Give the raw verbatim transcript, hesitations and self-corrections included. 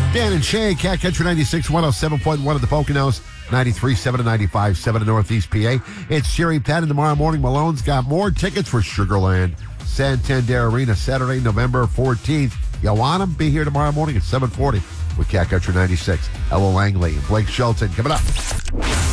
Dan and Shay, Cat Country ninety-six, one oh seven point one at the Poconos, ninety-three point seven and ninety-five point seven in Northeast P A. It's Sherry Penn, and tomorrow morning, Malone's got more tickets for Sugarland Santander Arena, Saturday, November fourteenth. You want them? Be here tomorrow morning at seven forty with Cat Country ninety-six. Ella Langley and Blake Shelton coming up.